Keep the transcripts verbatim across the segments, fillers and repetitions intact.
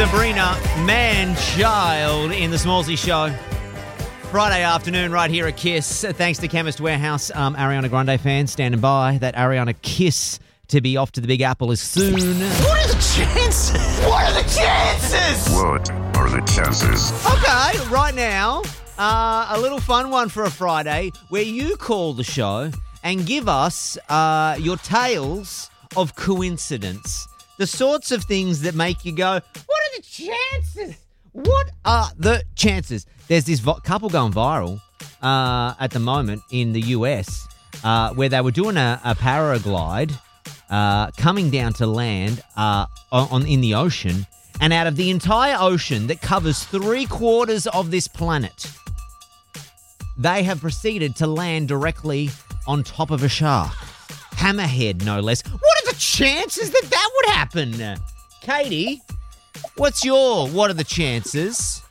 Sabrina Man-Child in the Smallsy Show. Friday afternoon right here at Kiss. Thanks to Chemist Warehouse. Um, Ariana Grande fans standing by. That Ariana Kiss to be off to the Big Apple is soon. What are the chances? What are the chances? What are the chances? Okay, right now, uh, a little fun one for a Friday where you call the show and give us uh, your tales of coincidence. The sorts of things that make you go, what are the chances? What are the chances? There's this vo- couple going viral uh, at the moment in the U S uh, where they were doing a, a paraglide uh, coming down to land uh, on in the ocean, and out of the entire ocean that covers three quarters of this planet, they have proceeded to land directly on top of a shark. Hammerhead, no less. What are the chances that that would happen? Katie, what's your what are the chances?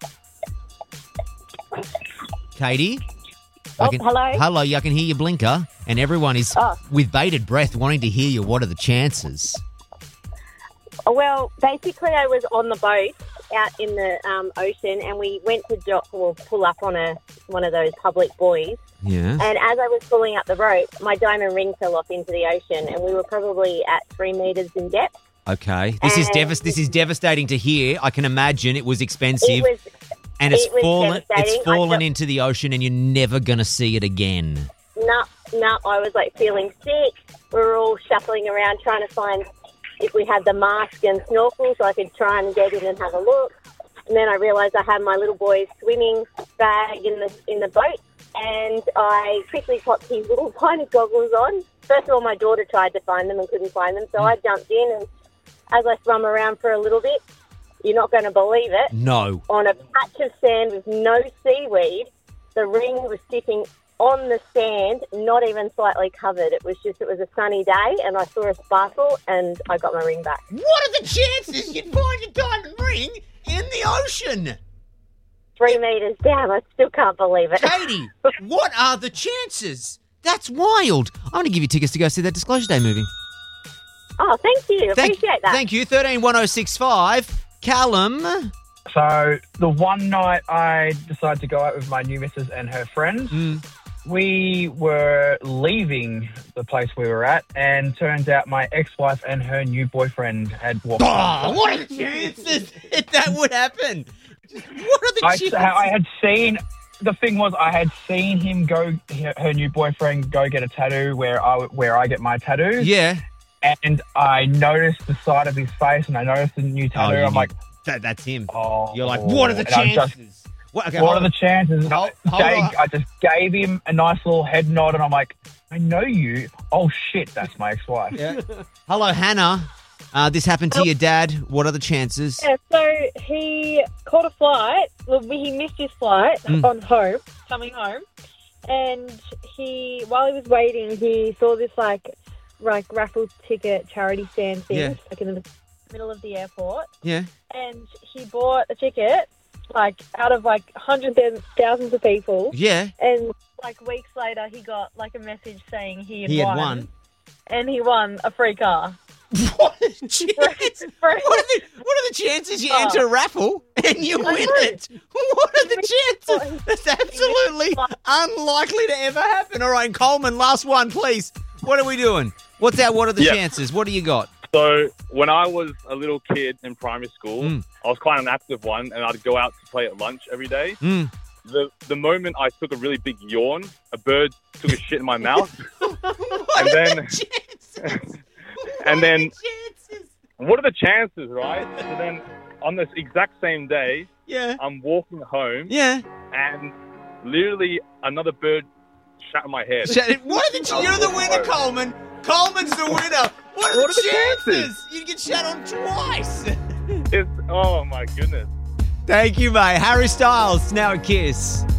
Katie? Oh, I can, hello? Hello, I can hear your blinker, and everyone is, Oh. with bated breath, wanting to hear you. What are the chances? Well, basically, I was on the boat out in the um, ocean, and we went to dock, well, pull up on a one of those public buoys. Yeah. And as I was pulling up the rope, my diamond ring fell off into the ocean, and we were probably at three metres in depth. Okay. This is And- devas- This is devastating to hear. I can imagine it was expensive. It was, and it's it was fallen it's devastating. I fallen felt- into the ocean, and you're never going to see it again. no, no, I was like feeling sick. We were all shuffling around trying to find if we had the mask and snorkel so I could try and get in and have a look. And then I realised I had my little boy's swimming bag in the in the boat, and I quickly popped his little tiny goggles on. First of all, my daughter tried to find them and couldn't find them, so I jumped in, and as I swam around for a little bit, you're not going to believe it, No. on a patch of sand with no seaweed, the ring was sitting on the sand, not even slightly covered. It was just, it was a sunny day, and I saw a sparkle, and I got my ring back. What are the chances you'd find your diamond ring in the ocean? Three metres down, I still can't believe it. Katie, what are the chances? That's wild. I'm going to give you tickets to go see that Disclosure Day movie. Oh, thank you. Thank, Appreciate that. Thank you. thirteen one oh six five. Callum. So the one night I decided to go out with my new missus and her friends, Mm. we were leaving the place we were at, and turns out my ex-wife and her new boyfriend had walked Oh, past. what are the chances that that would happen? What are the I, chances? I had seen, the thing was I had seen him go, her, her new boyfriend go get a tattoo where I, where I get my tattoos. Yeah. And I noticed the side of his face, and I noticed the new tattoo. Oh, you I'm knew- like, that, that's him. oh. You're like, what are the And I was just- chances? What, okay, what hold are the on. chances? And Hold- I, hold gave- on. I just gave him a nice little head nod, and I'm like, I know you. Oh, shit, that's my ex-wife. Yeah. Hello, Hannah. Uh, this happened to your dad. What are the chances? Yeah, so he caught a flight. Well, he missed his flight Mm. on home, coming home, and he, while he was waiting, he saw this like, like raffle ticket charity stand thing, Yeah. like in the middle of the airport, Yeah. and he bought a ticket, like out of like hundreds and thousands of people, Yeah. and like weeks later, he got like a message saying he had, He had won, won. and he won a free car. What are the chances? For- What are the, what are the chances you Oh. enter a raffle and you I win know. it? What are the chances? That's absolutely unlikely to ever happen. All right, Coleman, last one, please. What are we doing? What's our what are the Yeah. chances? What do you got? So when I was a little kid in primary school, Mm. I was quite an active one, and I'd go out to play at lunch every day. Mm. The the moment I took a really big yawn, a bird took a shit in my mouth, What And are then- the chances? and What then are the chances? what are the chances, right? So then on this exact same day, Yeah. I'm walking home, Yeah. and literally another bird shat in my head. Sh- What are the ch- You're the winner, Coleman. Coleman's the winner. What are What the are the chances? chances? You get shat on twice. It's, oh my goodness. Thank you, mate. Harry Styles, now a Kiss.